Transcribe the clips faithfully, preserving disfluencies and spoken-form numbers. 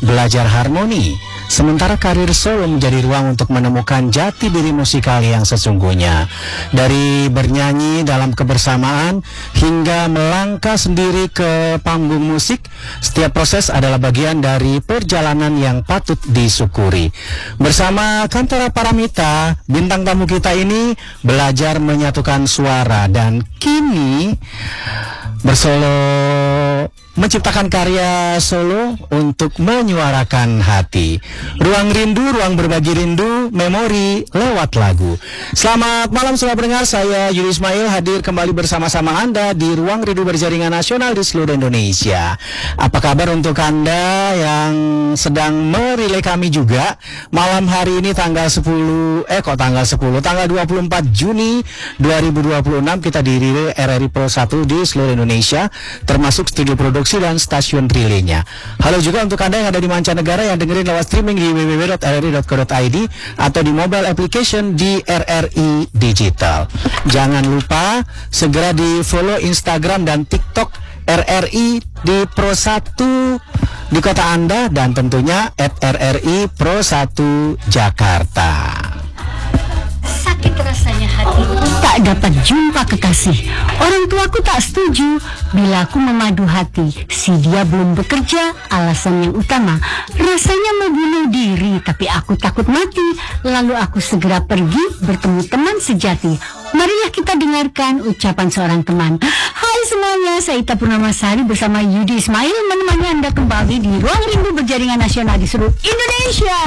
belajar harmoni. Sementara karir solo menjadi ruang untuk menemukan jati diri musikal yang sesungguhnya. Dari bernyanyi dalam kebersamaan hingga melangkah sendiri ke panggung musik, setiap proses adalah bagian dari perjalanan yang patut disyukuri. Bersama Kantara Paramita, bintang tamu kita ini belajar menyatukan suara dan kini bersolo, menciptakan karya solo untuk menyuarakan hati. Ruang rindu, ruang berbagi rindu, memori lewat lagu. Selamat malam semua pendengar, saya Yudi Ismail hadir kembali bersama-sama Anda di Ruang Rindu Berjaringan Nasional di seluruh Indonesia. Apa kabar untuk Anda yang sedang merilai kami juga? Malam hari ini tanggal sepuluh, eh kok tanggal sepuluh, tanggal dua puluh empat Juni dua ribu dua puluh enam kita dirilai R R I Pro satu di seluruh Indonesia, termasuk studio produksi dan stasiun relaynya. Halo juga untuk Anda yang ada di mancanegara yang dengerin lewat streaming di w w w dot r r i dot co dot i d atau di mobile application di R R I Digital. Jangan lupa segera di follow Instagram dan TikTok R R I di Pro satu di kota Anda dan tentunya at R R I Pro satu Jakarta. Sakit rasanya hatiku tak dapat jumpa kekasih. Orang tuaku tak setuju bila aku memadu hati. Si dia belum bekerja, alasan yang utama rasanya mau bunuh diri, tapi aku takut mati. Lalu aku segera pergi bertemu teman sejati. Marilah kita dengarkan ucapan seorang teman. Hai semuanya, saya Ita Purnamasari bersama Yudi Ismail menemani Anda kembali di Ruang Rindu Berjaringan Nasional di seluruh Indonesia.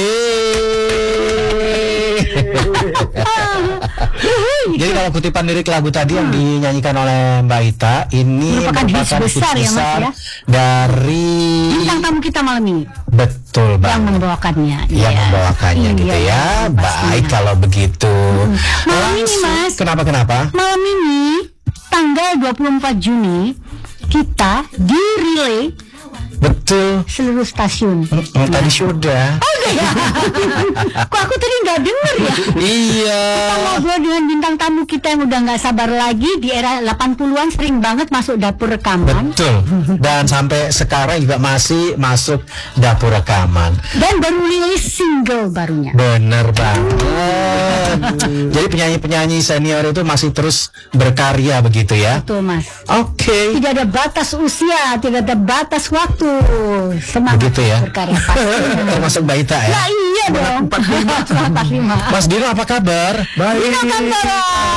Jadi kalau kutipan lirik lagu tadi hmm. yang dinyanyikan oleh Mbak Ita ini merupakan hits besar ya Mas ya, dari bintang tamu kita malam ini. Betul banget. Yang membawakannya. Yang ya. membawakannya iya, gitu ya. ya Baik kalau begitu. Hmm. Malam ini Mas. Kenapa kenapa? Malam ini tanggal dua puluh empat Juni kita di relay. Betul. Seluruh stasiun. Oh, oh, tadi sudah. Oh enggak ya? Kok aku tadi nggak dengar ya? Iya. Kita ngobrol dengan bintang tamu kita yang udah nggak sabar lagi di era delapan puluhan, sering banget masuk dapur rekaman. Betul. Dan sampai sekarang juga masih masuk dapur rekaman. Dan baru rilis single barunya. Bener banget. Jadi penyanyi-penyanyi senior itu masih terus berkarya begitu ya? Betul Mas. Oke. Okay. Tidak ada batas usia, tidak ada batas waktu. Semangat begitu ya? Berkarya pastinya. Termasuk Mbak Ita ya? Nah iya dong. empat puluh lima. Mas Dino apa kabar? Baik. Dino kabar.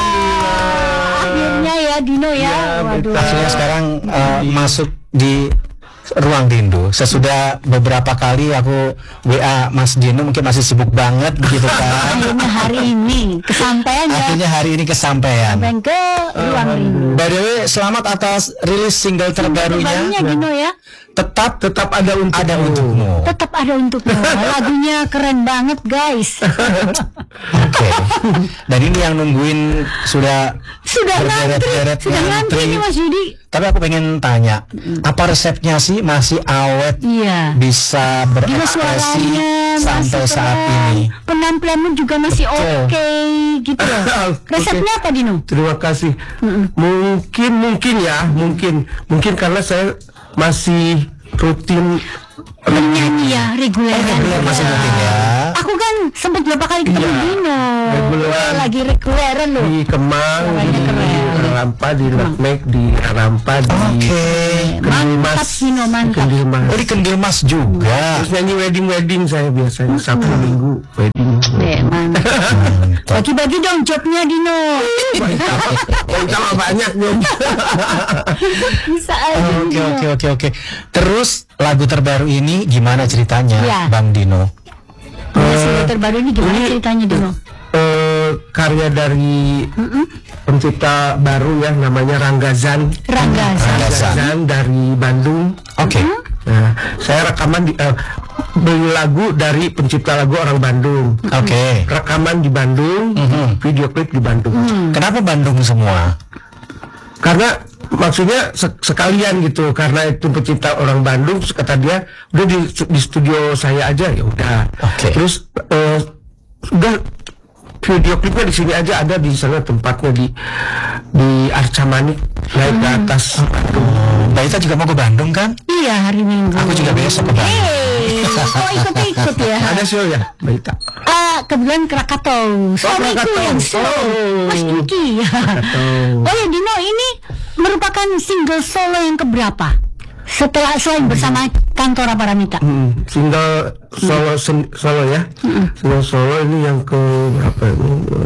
Akhirnya ya Dino ya. ya Waduh. Akhirnya sekarang uh, masuk di Ruang Rindu. Sesudah beberapa kali aku W A Mas Dino, mungkin masih sibuk banget begitu kan. Akhirnya hari ini kesampaian ya. Akhirnya hari ini kesampaian. Sampai ke Ruang uh, Rindu. By the way, selamat atas rilis single terbarunya. Terbarunya Dino ya. Tetap tetap ada untuk ada untukmu. Tetap ada untukmu. Lagunya keren banget guys. Oke. Okay. Dan ini yang nungguin sudah sudah ngantri, sudah ngantri nih Mas Yudi. Tapi aku pengen tanya, apa resepnya sih masih awet? Iya. Bisa berekspresi sampai saat ini. Penampilanmu juga masih oke okay, gitu. Resepnya okay. apa Dino? Terima kasih. Mm-mm. Mungkin mungkin ya, mungkin mungkin karena saya masih rutin menyanyi ya, reguler kan? Masih rutin ya. Aku kan sempat beberapa kali ketemu ya, Dino. Reguleran. Lagi reguleran loh. Di Kemang, di Rampa, di Nutmeg, di Rampa, di okay. Kendil Mas. Mantap Dino, mantap. Kendil Mas. Oh di Kendil Mas juga. Terus nyanyi wedding-wedding saya biasanya Sabtu Minggu wedding. Eh, mantap. Bagi-bagi dong jobnya Dino. Oh, sama banyak dong. Bisa aja. Oke oke oke oke. Terus lagu terbaru ini gimana ceritanya, ya. Bang Dino? Lagu terbaru ini gimana ini, ceritanya Dino? Uh, karya dari mm-mm. pencipta baru ya, namanya Ranggazan. Ranggazan. Ranggazan dari Bandung. Oke. Okay. Nah, saya rekaman di uh, beli lagu dari pencipta lagu orang Bandung. Oke. Okay. Rekaman di Bandung, mm-hmm. video klip di Bandung. Mm. Kenapa Bandung semua? Karena maksudnya sek- sekalian gitu, karena itu pencipta orang Bandung, kata dia udah di, di studio saya aja ya udah. Okay. Terus uh, udah video klipnya di sini aja, ada di sana tempatnya di di Arca Manik, naik ke atas. Hmm. Mbak Ita juga mau ke Bandung kan? Iya, hari Minggu. Aku juga besok ke Bandung. Hey. Indonesia ya, Baita. Ah, kebetulan Krakatau. Suamiku Krakatau. yang slow. Oh. Mas Duki. Krakatau. Oh ya Dino, ini merupakan single solo yang keberapa? Setelah selain bersama Kantora Paramita. Hmm, single solo sen, solo ya. Single solo ini yang ke berapa ini?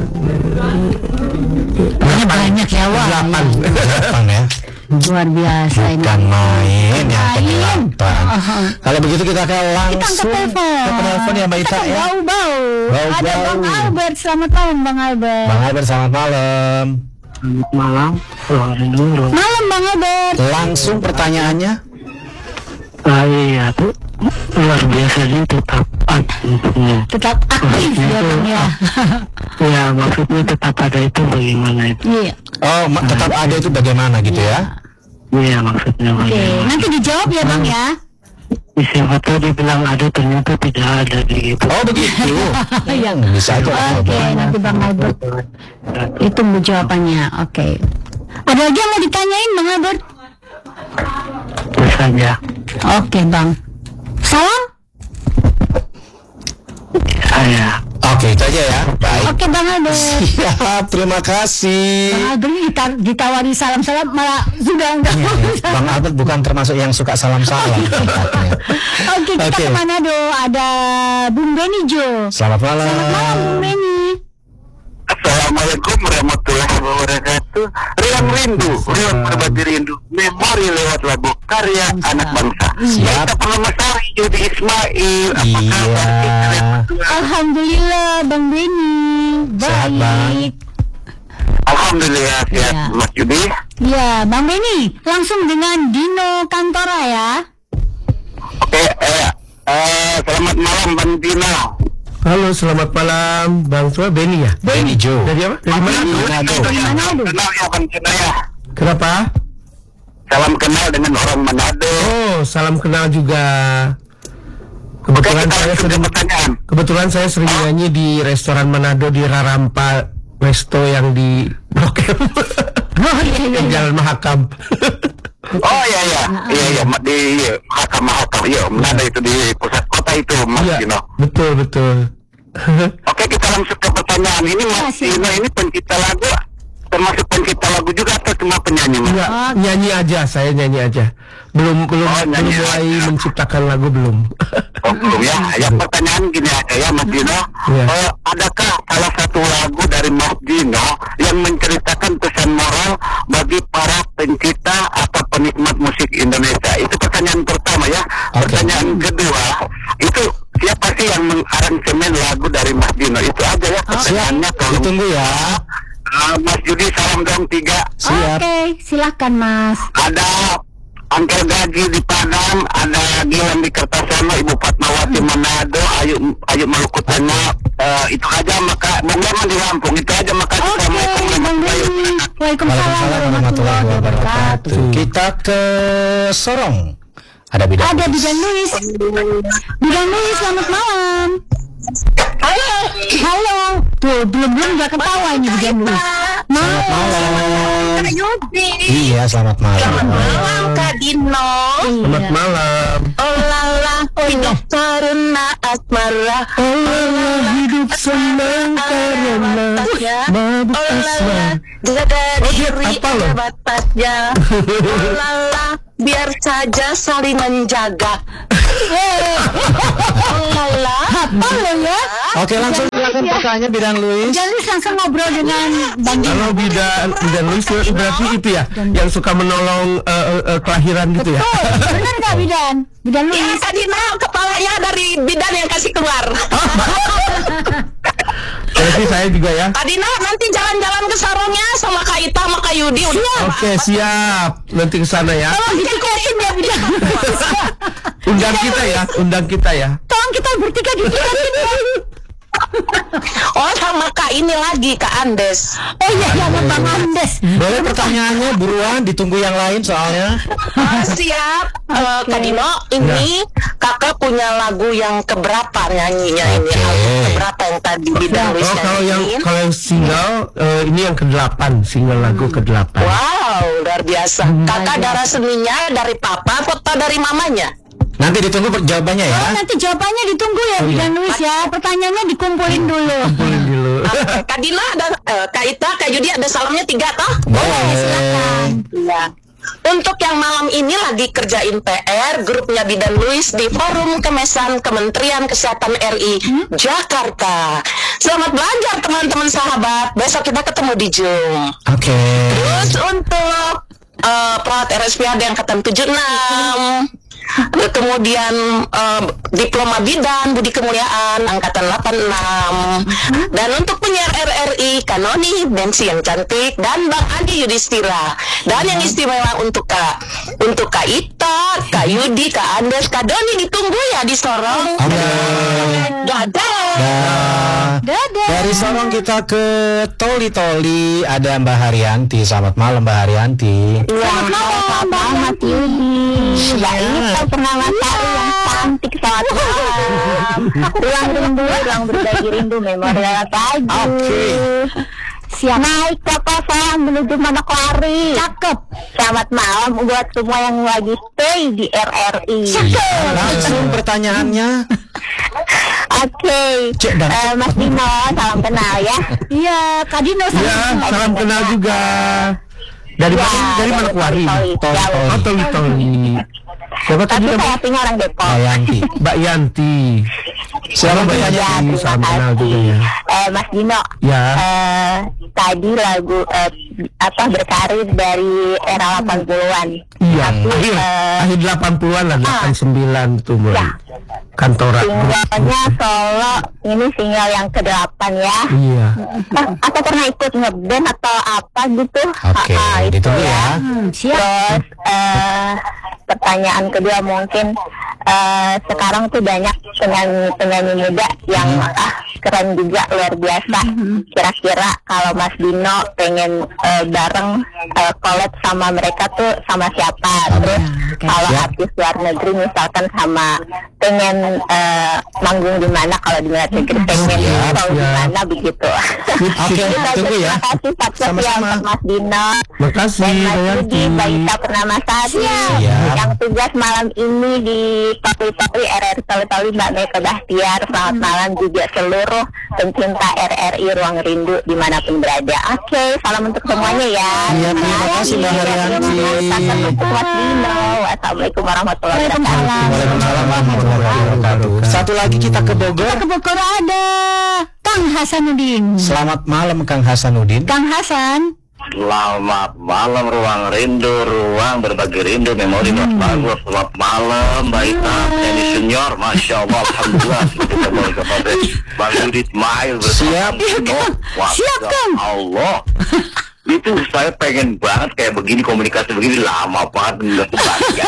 Banyak banyak ya, wah. Delapan. Delapan ya. Luar biasa ini. Bukan main yang Main. kedelapan. Aha. Kalau begitu kita akan Kita angkat langsung telepon. ke telepon ya Mbak Ita ya. Bau-bau. Bau-bau. Ada Bang Albert. Selamat malam Bang Albert. Bang Albert selamat malam. Malam, dulu. Malam Bang Albert. Langsung pertanyaannya. Ah, iya tuh luar biasa sih, tetap aktifnya. Tetap aktif ya Bang ya. Ya maksudnya tetap ada itu bagaimana itu? Iya. Oh, ma- tetap ada itu bagaimana gitu ya? Iya maksudnya Oke, bagaimana? nanti dijawab ya Bang ya. Siapa tahu dibilang ada ternyata tidak ada gitu. Oh begitu. Yang bisa aja. Oke, nanti Bang Albert ditunggu jawabannya. Oke. Ada lagi yang mau ditanyain Bang Albert? Terus saja. Oke Bang. Salam. Saya. Oke itu aja ya. Baik. Oke Bang Albert. Siap, terima kasih. Bang Albert ini dita- ditawari salam-salam malah sudah enggak. Bang Albert bukan termasuk yang suka salam-salam. Oke, kita Oke. ke Manado. Ada Bung Beni Jo. Selamat malam. Selamat malam Bung Beni. Assalamualaikum warahmatullahi wabarakatuh. Riang rindu, riang berbagi rindu. Memori lewat lagu karya anak bangsa. Siap. Kita Permamasari, Yudi Ismail. Apa kabar? Iya. Alhamdulillah Bang Beni. Sehat, Bang. Baik. Alhamdulillah sehat, Iya. Mas Yudi. Ya, Bang Beni, langsung dengan Dino Kantora ya. Oke, eh, eh, selamat malam Bang Dino. Halo, selamat malam, Bang Tua Beni ya. Beni Jo. Dari apa? Dari mana? Manado. Dari Manado. Kenal ya Bang Dino ya. Kenapa? Salam kenal dengan orang Manado. Oh, salam kenal juga. Oke, Kebetulan kita saya langsung ke sering pertanyaan. kebetulan saya sering nyanyi di restoran Manado di Rarampa Resto yang di Blok M. Oh iya iya. Yang Jalan Mahakam. Oh iya iya, iya iya Ma- di Mahakam Mahakam, iya Manado itu di pusat kota itu Mas Iya, Dino. betul betul. Oke, kita langsung ke pertanyaan. Ini Mas Siap. Dino ini pencipta lagu, termasuk pencipta lagu juga atau cuma penyanyi Mas? Enggak, nyanyi aja, saya nyanyi aja. Belum belum Oh, belum nyanyi mulai aja. menciptakan lagu belum. Oh belum ya. Ya pertanyaan gini aja ya Mas Dino. Iya. Eh, adakah salah satu lagu dari Mas Dino yang menceritakan pesan moral bagi para pencipta atau penikmat musik Indonesia? Itu pertanyaan pertama ya. Oke. Pertanyaan kedua, itu siapa sih yang mengaransemen lagu dari Mas Dino? Itu aja ya pertanyaannya. Siap. Tolong. Ditunggu ya. Ah, Mas Yudi salam dong tiga. Siap. Oke, silahkan Mas. Ada Angkel Gaji di Padang, ada Gilang di Kertasana, Ibu Fatmawati Manado, Ayu Ayu Maluku Tengah. Eh, itu aja maka Bang Yaman di Lampung. Itu aja maka Oke, Bang Beni. Waalaikumsalam Waalaikumsalam warahmatullahi wabarakatuh. Kita ke Sorong. Ada bidang. Ada Bidan Luis. Bidan Luis, selamat malam. Halo. Halo. Tuh, belum-belum udah ketawa ini Bidan Luis. Selamat malam. Yudi, Iya, selamat malam. malam Kak Dino. Selamat malam. Oh lala, hidup karena asmara. Allah hidup senang karena mabuk Oh lala, asmara. jaga Oh, dia diri apa loh? ada batasnya. Oh lala, biar saja saling menjaga. Oh lala, Apa lo ya? Oke, langsung silakan pertanyaan Bidang Luis. Bidan Luis langsung ngobrol dengan Bang Dino. Kalau bidan bidan Luis itu berarti itu ya, yang suka menolong eh, eh, eh, kelahiran gitu ya. Oh, benar nggak Bidan? Bidan ya Luis. Kak Dino kepalanya dari bidan yang kasih keluar. Berarti saya juga ya. Kak Dino nanti jalan-jalan ke Sorongnya sama Kak Ita sama Kak Yudi. Udah. Oke, siap. Nanti ke sana ya. Tolong ditiketin ya Bidan. Undang kita ya, undang kita ya. Tolong kita bertiga ditiketin ya. Oh sama Kak ini lagi Kak Andes. Oh iya, iya sama Bang Andes. Boleh pertanyaannya buruan, ditunggu yang lain soalnya. Oh, siap. Eh, Kak Dino, ini kakak punya lagu yang keberapa nyanyinya ini? Oke. Lagu keberapa yang tadi Bidan Luis Oh, kalau yang nyanyiin? kalau yang single eh, ini yang kedelapan, single lagu kedelapan. Wow, luar biasa. Kakak darah seninya dari papa atau dari mamanya? Nanti ditunggu per- jawabannya ya. Oh, nanti jawabannya ditunggu ya, Bidan Luis ya. Pertanyaannya dikumpulin dulu. Kumpulin dulu. Oke, Kak Dina ada, eh, Kak Ita, Kak Yudi ada salamnya tiga toh? Boleh. Silakan. Iya. Untuk yang malam ini lagi kerjain P R, grupnya Bidan Luis di Forum Kemesan Kementerian Kesehatan R I Jakarta. Selamat belajar teman-teman sahabat. Besok kita ketemu di Zoom. Oke. Terus untuk uh, perawat R S P A D angkatan tujuh puluh enam. Ada kemudian uh, diploma bidan budi kemuliaan angkatan delapan puluh enam. Dan untuk penyiar R R I Kanoni Bensi yang cantik dan Bang Adi Yudhistira. Dan yang istimewa untuk Kak untuk Kak Ita, Kak Yudi, Kak Andes, Kak Doni ditunggu ya di Sorong. Oke. Dadah. Dah. Dadah. Dari Sorong kita ke Toli Toli ada Mbak Haryanti. Selamat malam Mbak Haryanti. Selamat malam, Mbak Mas Yudi. Ya ini kan pengawas baru yang cantik, selamat malam. Ruang rindu, ruang berbagi rindu, memorial pagi. Oke. Siap. Naik kapal saya menuju Manokwari. Cakep. Selamat malam buat semua yang lagi stay di R R I. Langsung pertanyaannya. Oke. Cek dan Eh, Mas Dino, salam kenal ya. Iya, Kak Dino Ya, salam. salam kenal juga. Dari Ya, mana? Dari Manokwari. Toli, Toli. Jauh. Oh, Toli Toli. Siapa tadi Tapi namanya? saya punya orang Depok. Mbak Yanti. Mbak Yanti. Siapa Mbak bertanya? Ya, Yanti? terima Salam kenal kasih. juga ya. Eh, Mas Dino, Ya. eh, tadi lagu eh, apa berkarir dari era delapan puluhan. Iya. Tapi, Akhir eh, akhir delapan puluhan lah, delapan puluh sembilan tuh mulai. Ya. Kantora. Singlenya solo, ini single yang kedelapan ya. Iya. Ah, Atau pernah ikut ngeband atau apa gitu? Oke, Ah, ah, itu ditunggu ya. Hmm, siap. Terus eh, pertanyaan kedua mungkin eh, sekarang tuh banyak penyanyi-penyanyi muda yang ah keren juga, luar biasa. Kira-kira kalau Mas Dino pengen eh, bareng eh, collab sama mereka tuh sama siapa? Terus oke. kalau Siap. artis luar negeri misalkan sama pengen eh, manggung di mana, kalau di luar negeri pengen Siap, tahu di siap. mana begitu. Oke, tunggu ya. Terima kasih sukses ya Sama-sama. untuk Mas Dino. Makasih, Dan Mas Mbak Yudi, Yanti. Mbak Ita Purnamasari Siap. yang tugas malam ini di Toli Toli R R I Toli Toli, Mbak Meka Bahtiar. Selamat malam juga seluruh pencinta R R I Ruang Rindu dimanapun berada. Oke, salam untuk semuanya ya. Iya, terima kasih, Mbak Haryanti. Salam untuk Mas Dino. Wassalamualaikum warahmatullahi wabarakatuh. Waalaikumsalam warahmatullahi wabarakatuh. Satu lagi kita ke Bogor. Ke Bogor ada Kang Hasanuddin. Selamat malam Kang Hasanuddin. Kang Hasan. Selamat malam Ruang Rindu, ruang berbagi rindu, memori buat lagu. Selamat malam Mbak Ita, penyanyi senior, Masya Allah, Alhamdulillah. Kita mau kepada Bang Yudi Ismail bersama Siap. Dino. Wah, Siap, Kang. Allah. Itu saya pengen banget kayak begini, komunikasi begini lama banget nggak kebagian.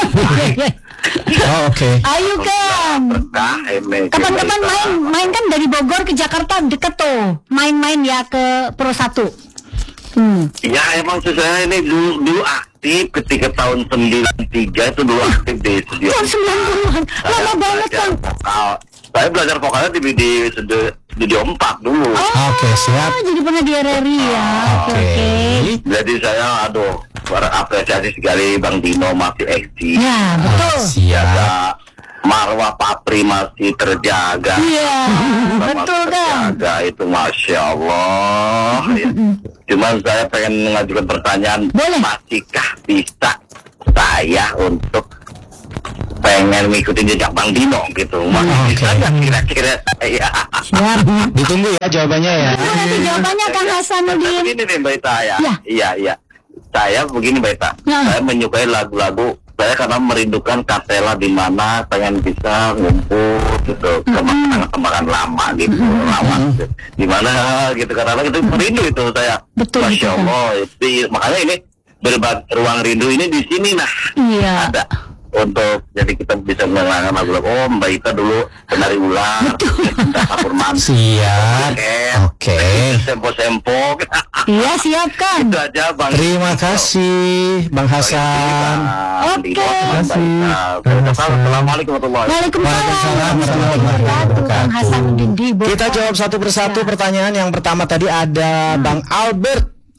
Oh, oke. Ayo Kang. Berkah, emek. Kapan-kapan main, main kan dari Bogor ke Jakarta deket tuh. Main-main ya ke Pro satu. Hmm. Ya emang sih saya ini dulu, dulu aktif ketika tahun sembilan puluh tiga itu dulu aktif di studio. Tahun sembilan puluhan. Lama Saya banget belajar Kang. vokal. Saya belajar vokalnya di, di studio, studio empat dulu. Oke, siap. Oh, jadi pernah di R R I ya. Oke. Oke. Oke. Jadi saya aduh berapresiasi sekali Bang Dino masih eksis. Ya, betul. Siap. Ada marwah Papri masih terjaga. Iya, Masih betul Kang. terjaga itu Masya Allah. Ya. Cuman saya pengen mengajukan pertanyaan, Boleh. masihkah bisa saya untuk pengen ngikutin jejak Bang Dino gitu? Masih Oke. bisa nggak kira-kira? Ya. Siap. Ditunggu ya jawabannya ya. Itu nanti jawabannya Kang Saya Hasanuddin. begini nih Mbak Ita ya. Ya. Iya, iya. Saya begini Mbak Ita. Ya. Saya menyukai lagu-lagu saya karena merindukan Katela di mana pengen bisa ngumpul gitu kemakan-kemakan lama gitu lama gitu. Di mana gitu karena itu merindu itu saya. Betul, Masya betul. Allah. Itu, makanya ini berbagi ruang rindu ini di sini nah Iya. ada untuk jadi kita bisa mengenalkan lagu-lagu. Oh Mbak Ita dulu penari ular, Dapur Mantu. Siap. Oke. Sempo-sempo. Iya, siap Kang. Itu aja Bang. Terima kasih Bang Hasan. Oke. Terima kasih. Assalamualaikum warahmatullahi wabarakatuh. Waalaikumsalam warahmatullahi wabarakatuh. Kang Hasanuddin di Bogor. Kita jawab satu persatu pertanyaan. Yang pertama tadi ada Bang Albert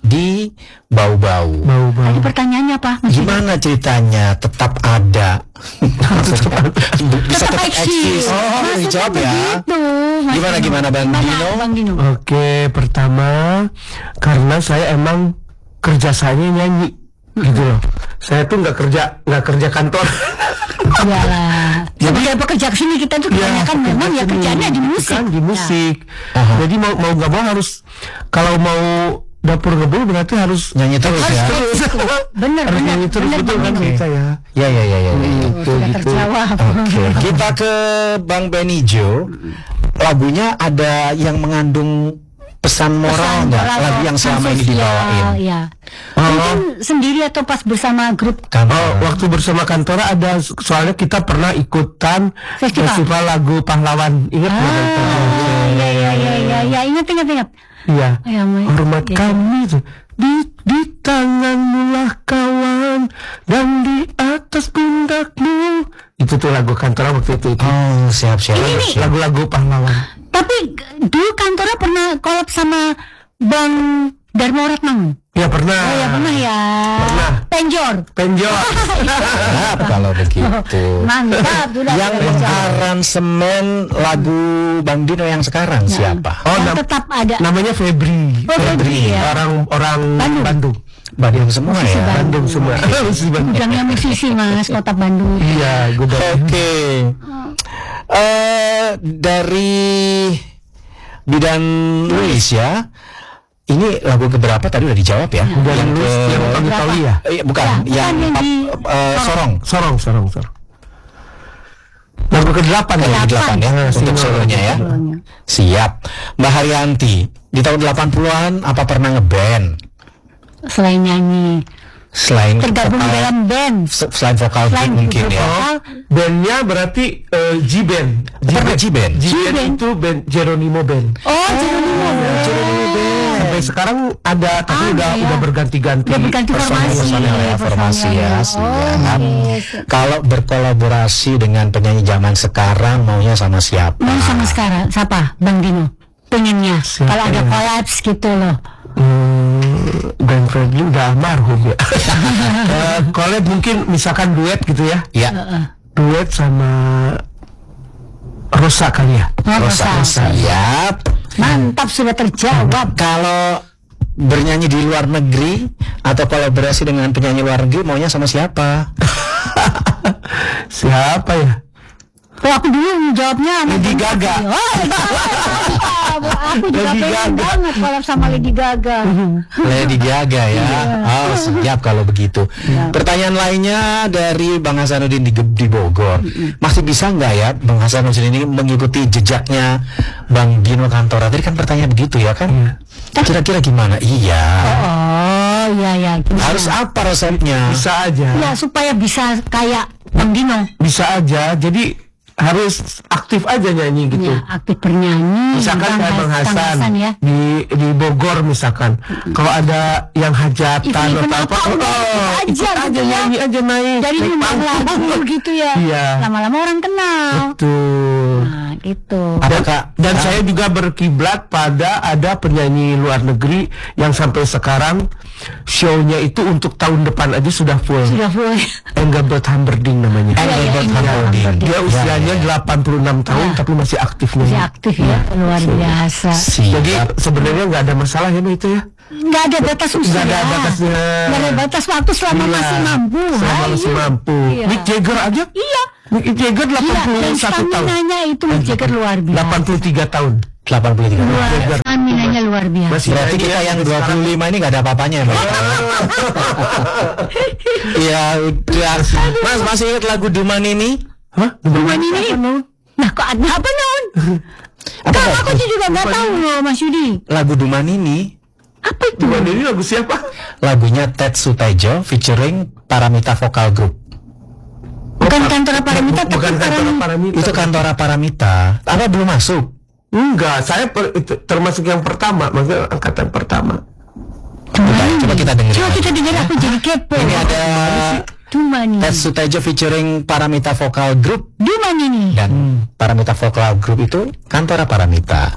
di Bau-Bau. Bau-bau. Tadi pertanyaannya apa? Mas Yudi? Gimana ceritanya tetap ada? Bisa Tetap tetap eksis. eksis. Oh, Maksudnya dijawab ya. begitu, Mas Gimana Dino. gimana Bang Gimana, Dino? Bang Dino? Oke, pertama karena saya emang kerja saya nyanyi gitu loh. Saya tuh nggak kerja nggak kerja kantor. Iyalah. Sebagai pekerja kesini kita tuh kebanyakan memang ya kerja kerjanya seni, di gitu musik. kan, di musik. Aha. Jadi mau mau nggak mau harus kalau mau dapur ngebul berarti harus Nyanyi terus ya. terus. Bener, harus bener, nyanyi terus bener, betul kan bener. kita ya. Ya ya ya ya. ya. Oh, sudah terjawab. Oke, kita ke Bang Benijo. Lagunya ada yang mengandung pesan moral Pesan nggak? moral Lagu atau yang pesan selama ini sosial, dibawain. Ya. Oh. Mungkin sendiri atau pas bersama grup. Kan Oh, waktu bersama Kantora ada soalnya kita pernah ikutan Festival. festival lagu pahlawan. Ingat nggak, Bang? Ah, iya iya iya iya ya, ingat ingat ingat. Iya. Ya, Ma- Hormat ya. kami tuh. Di di tanganmu lah kawan dan di atas pundakmu. Itu tuh lagu Kantora waktu itu. itu. Oh, siap siap. siap. Lagu-lagu pahlawan. Tapi g- dulu Kantora pernah collab sama Bang Darmo Ratnang. Ya pernah. Oh ya pernah ya. Pernah. Penjor. Penjor. Siap kalau begitu. Mantap sudah. Yang sudah dijawab. mengaransemen lagu Bang Dino yang sekarang siapa? Oh, Yang nam- tetap ada. namanya Febri. Oh, Febri, ya. Orang orang Bandung. Bandung. Bandung semua ya. Bandung semua. Musisi Bandung. Gudangnya musisi Mas, Kota Bandung. Iya, gudang. Oke. Eh dari Bidan Luis ya. Ini lagu keberapa tadi udah dijawab ya? Bidan Yang Luis, ke- yang Toli Toli ya? Eh, bukan, Ya, yang, bukan yang di- eh, Sorong. Sorong, sorong, sorong. Lagu kedelapan ya? Yang kedelapan ya, Ah, untuk single. solonya ya. Solonya. Siap. Mbak Haryanti, di tahun delapan puluhan apa pernah ngeband? Selain nyanyi, Selain tergabung vokal- dalam band. se- selain vokal Selain mungkin ya. vokal, Bandnya berarti eh, G-Band. Pernah G-Band? G-Band G-Band. itu band Geronimo Band. Oh, Geronimo. Sampai sekarang ada, tapi Ada, udah ya. udah berganti-ganti. Udah berganti personil. formasi. Personil ya, formasi ya, personilnya. siap. Oh, yes. Kalau berkolaborasi dengan penyanyi zaman sekarang maunya sama siapa? Mau sama sekarang siapa? Bang Dino. Pengennya Siapa kalau ada ya? collabs gitu loh. Hmm, Band Fredly udah almarhum ya. Eh, collab mungkin misalkan duet gitu ya. Ya. Duet sama Rosa kali ya. Oh, Rosa. Siap. Mantap sudah terjawab. Kalau bernyanyi di luar negeri atau kolaborasi dengan penyanyi luar negeri maunya sama siapa? Siapa ya? Oh, aku dulu jawabnya anak Lady band Gaga. Putri. Oh, Lady Gaga. Aku juga Lady pengen Gaga. banget collab sama Lady Gaga. Lady Gaga ya. Oh, siap kalau begitu. Pertanyaan lainnya dari Bang Hasanuddin di, di Bogor. Masih bisa nggak ya Bang Hasanuddin ini mengikuti jejaknya Bang Dino Kantora? Tadi kan pertanyaan begitu ya kan? Kira-kira gimana? Iya. Oh, iya ya. Harus apa resepnya? Bisa aja. Ya supaya bisa kayak Bang Dino. Bisa aja. Jadi harus aktif aja nyanyi gitu. Ya, aktif bernyanyi. Misalkan Bang kayak Bang Has- Kang Hasan ya. di di Bogor misalkan, kalau ada yang hajatan Event-event atau apa, apa, udah ikut aja ikut gitu aja ya. nyanyi aja naik. Dari naik nyumbang panggung. lagu gitu ya. Iya. Lama-lama orang kenal. Betul. Nah, gitu. Apakah Dan saya juga berkiblat pada ada penyanyi luar negeri yang sampai sekarang show-nya itu untuk tahun depan aja sudah full. Sudah full. Engelbert Humperdinck namanya. Iya, iya, Engelbert Engelbert Humperdinck. Humperdinck. Dia usianya delapan puluh enam tahun Ya. tapi masih aktif nyanyi. Masih aktif ya, luar biasa. Jadi siap? sebenarnya nggak ada masalah ya itu ya. Nggak ada batas usia. Nggak ada batasnya. Nggak ada batas waktu selama Iya, masih mampu. selama Ayo. masih mampu. Iya. Mick Jagger aja. Iya. Mick Jagger delapan Iya, puluh dan satu tahun. staminanya itu Mick Jagger luar biasa. delapan puluh tiga tahun. delapan puluh tiga. Luar, Jagger. staminanya luar biasa. Masih Berarti nyanyi kita ya, yang sampai dua puluh lima ini nggak ada apa-apanya ya, Bang? Iya, udah. Mas, masih ingat lagu Duman ini? Hah? Duman ini. Nah, kok ada apa non? Apa Kan Bang? aku juga nggak tahu loh, Mas Yudi. Lagu Duman ini Apa itu? Duman ini lagu siapa? lagunya Ted Sutejo featuring Paramita Vocal Group. Bukan Kantora Paramita, tapi Bukan Kantora Param- Paramita. Itu Kantora Paramita. Apa belum masuk? Enggak, saya per- itu termasuk yang pertama, maksudnya angkatan pertama. Coba, coba kita dengerin. Coba kita dengar, aku jadi kepo. Ini ada Duman ini. Ted Sutejo featuring Paramita Vocal Group Duman ini. dan Paramita Vocal Group itu Kantora Paramita.